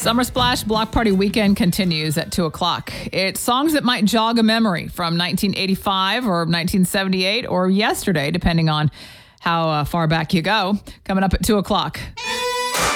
Summer Splash Block Party Weekend continues at 2 o'clock. It's songs that might jog a memory from 1985 or 1978 or yesterday, depending on how far back you go. Coming up at 2 o'clock.